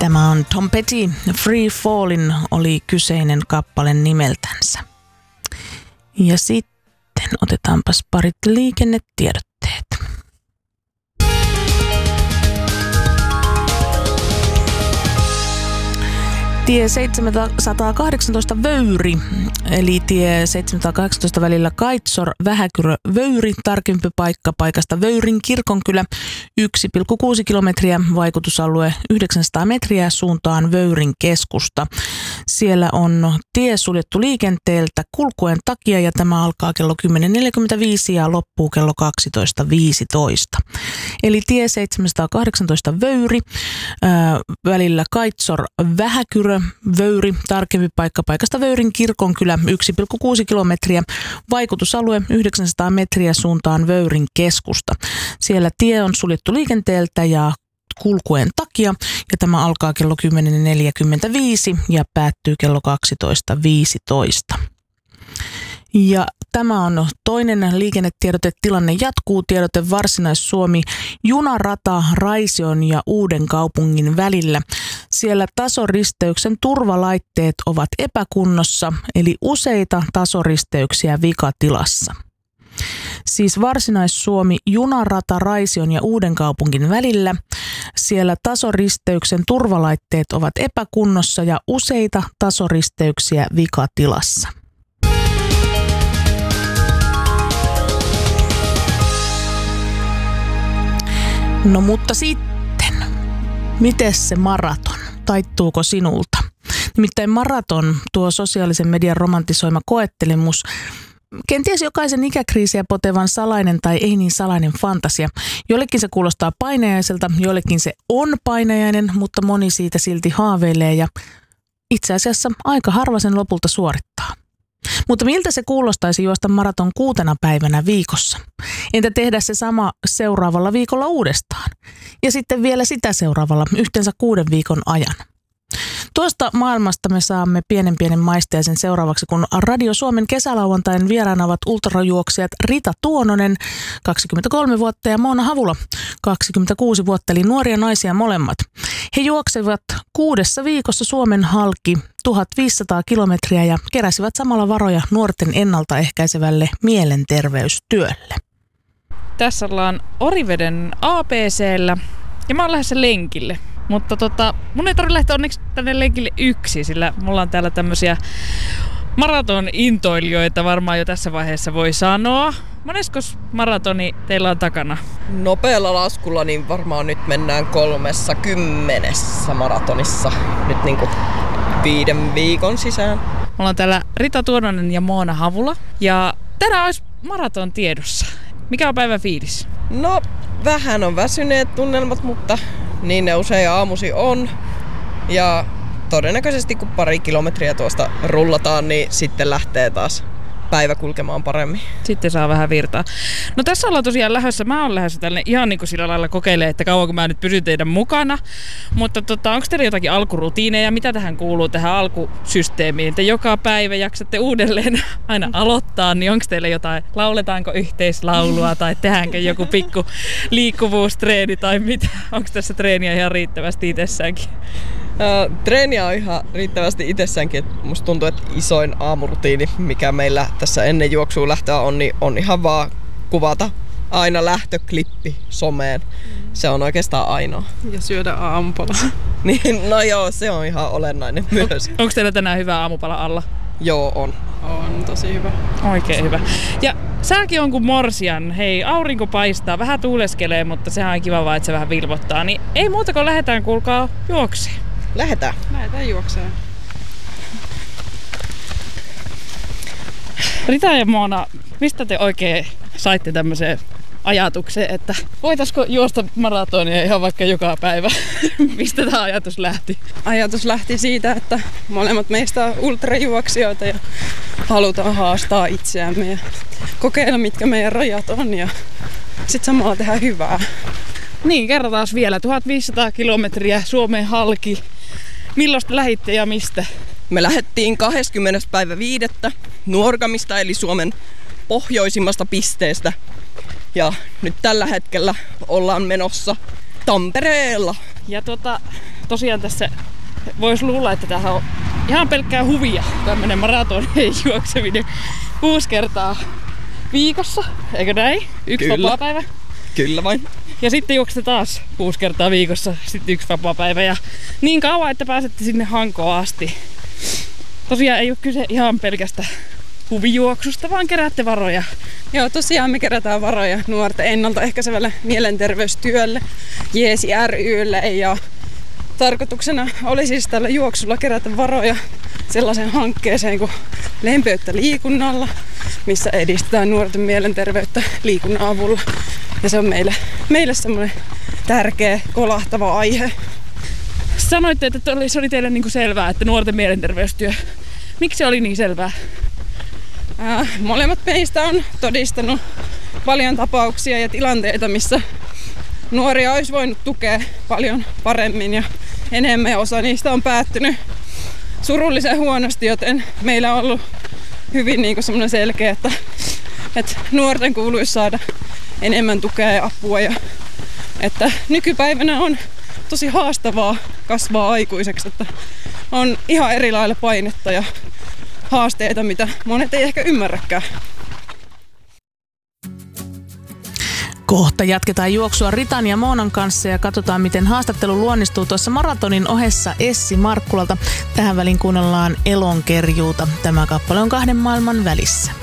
Tämä on Tom Petty. Free Fallin oli kyseinen kappale nimeltänsä. Ja sitten otetaanpas parit liikennetiedotteet. Tie 718 Vöyri, eli tie 718 välillä Kaitsor-Vähäkyrö-Vöyri, tarkempi paikka paikasta Vöyrin kirkonkylä, 1,6 kilometriä, vaikutusalue 900 metriä suuntaan Vöyrin keskusta. Siellä on tie suljettu liikenteeltä kulkuen takia ja tämä alkaa kello 10.45 ja loppuu kello 12.15. Eli tie 718 Vöyri, välillä Kaitsor-Vähäkyrö, Vöyri, tarkempi paikka paikasta Vöyrin kirkonkylä, 1,6 kilometriä, vaikutusalue 900 metriä suuntaan Vöyrin keskusta. Siellä tie on suljettu liikenteeltä ja kulkuen takia ja tämä alkaa kello 10.45 ja päättyy kello 12.15. Ja tämä on toinen liikennetiedote. Tilanne jatkuu. Tiedote Varsinais-Suomi. Junarata Raision ja Uudenkaupungin välillä. Siellä tasoristeyksen turvalaitteet ovat epäkunnossa, eli useita tasoristeyksiä vikatilassa. Siis Varsinais-Suomi, junarata Raision ja Uudenkaupungin välillä. Siellä tasoristeyksen turvalaitteet ovat epäkunnossa ja useita tasoristeyksiä vikatilassa. No mutta sitten, mites se maraton? Taittuuko sinulta? Nimittäin maraton, tuo sosiaalisen median romantisoima koettelemus, kenties jokaisen ikäkriisiä potevan salainen tai ei niin salainen fantasia. Jollekin se kuulostaa painajaiselta, jollekin se on painajainen, mutta moni siitä silti haaveilee ja itse asiassa aika harva sen lopulta suorittaa. Mutta miltä se kuulostaisi juosta maraton 6 päivänä viikossa? Entä tehdä se sama seuraavalla viikolla uudestaan? Ja sitten vielä sitä seuraavalla yhteensä 6 viikon ajan. Tuosta maailmasta me saamme pienen maisteisen seuraavaksi, kun Radio Suomen kesälauantain vieraana ovat ultrajuoksijat Rita Tuononen, 23 vuotta, ja Moona Havula, 26 vuotta, eli nuoria naisia molemmat. He juoksevat 6 viikossa Suomen halki 1500 kilometriä ja keräsivät samalla varoja nuorten ennaltaehkäisevälle mielenterveystyölle. Tässä ollaan Oriveden ABC:llä ja mä oon lähdössä lenkille. Mutta mun ei tarvitse lähteä onneksi tänne lenkille yksin, sillä mulla on täällä tämmöisiä maraton-intoilijoita varmaan jo tässä vaiheessa voi sanoa. Moneskos maratoni teillä on takana? Nopealla laskulla niin varmaan nyt mennään 30 maratonissa nyt niinku 5 viikon sisään. Mulla on täällä Rita Tuononen ja Moona Havula ja tänään olisi maraton tiedossa. Mikä on päivän fiilis? No vähän on väsyneet tunnelmat, mutta niin ne usein aamusi on. Ja todennäköisesti kun 2 kilometriä tuosta rullataan, niin sitten lähtee taas päivä kulkemaan paremmin. Sitten saa vähän virtaa. No tässä ollaan tosiaan lähdössä. Mä oon lähdössä tänne ihan niin kuin sillä lailla kokeilemaan, että kauanko mä nyt pysyn teidän mukana. Mutta onko teillä jotakin alkurutiineja? Mitä tähän kuuluu tähän alkusysteemiin? Te joka päivä jaksatte uudelleen aina aloittaa, niin onko teillä jotain? Lauletaanko yhteislaulua tai tehdäänkö joku pikku liikkuvuustreeni tai mitä? Onko tässä treeniä ihan riittävästi itsessäänkin? Treeniä on ihan riittävästi itsessäänkin. Musta tuntuu, että isoin aamurutiini, mikä meillä tässä ennen juoksua lähtöä on, niin on ihan vaan kuvata aina lähtöklippi someen. Se on oikeastaan ainoa. Ja syödä aamupala. Niin, no joo, se on ihan olennainen myös. Onko teillä tänään hyvä aamupala alla? Joo, on. On tosi hyvä. Oikein hyvä. Ja sääkin on kuin morsian. Hei, aurinko paistaa, vähän tuuleskelee, mutta sehän on kiva vaan, että se vähän vilvottaa. Niin ei muuta kuin lähdetään, kuulkaa, juokseen. Lähdetään juokseen. Rita ja Moona, mistä te oikein saitte tämmöiseen ajatukseen, että voitaisiko juosta maratonia ihan vaikka joka päivä? Mistä tämä ajatus lähti? Ajatus lähti siitä, että molemmat meistä on ultrajuoksijoita ja halutaan haastaa itseämme ja kokeilla, mitkä meidän rajat on ja sitten samalla tehdä hyvää. Niin, kerrotaan vielä. 1500 kilometriä Suomen halki. Milloin te lähditte ja mistä? Me lähdettiin 20.5. Nuorgamista eli Suomen pohjoisimmasta pisteestä. Ja nyt tällä hetkellä ollaan menossa Tampereella. Ja tosiaan tässä voisi luulla, että tämähän on ihan pelkkää huvia, tämmönen maratonien juokseminen 6 kertaa viikossa, eikö näin? 1 vapaapäivä. Kyllä vain. Ja sitten juoksette taas 6 kertaa viikossa, sitten 1 vapaapäivä ja niin kauan, että pääsette sinne Hankoon asti. Tosiaan ei ole kyse ihan pelkästä huvijuoksusta, vaan keräätte varoja. Joo, tosiaan me kerätään varoja nuorten ennaltaehkäisevälle mielenterveystyölle, Jeesi ry:lle, ja tarkoituksena oli siis tällä juoksulla kerätä varoja sellaiseen hankkeeseen kuin Lempeyttä liikunnalla, missä edistetään nuorten mielenterveyttä liikunnan avulla. Ja se on meille semmoinen tärkeä, kolahtava aihe. Sanoitte, että se oli teille niin kuin selvää, että nuorten mielenterveystyö. Miksi se oli niin selvää? Molemmat meistä on todistanut paljon tapauksia ja tilanteita, missä nuoria olisi voinut tukea paljon paremmin ja enemmän, ja osa niistä on päättynyt surullisen huonosti, joten meillä on ollut hyvin niin kuin semmoinen selkeä, että nuorten kuuluisi saada enemmän tukea ja apua, ja että nykypäivänä on tosi haastavaa kasvaa aikuiseksi, että on ihan eri lailla painetta ja haasteita, mitä monet ei ehkä ymmärräkään. Kohta jatketaan juoksua Ritan ja Moonan kanssa ja katsotaan, miten haastattelu luonnistuu tuossa maratonin ohessa Essi Markkulalta. Tähän väliin kuunnellaan Elonkerjuuta. Tämä kappale on 2 maailman välissä.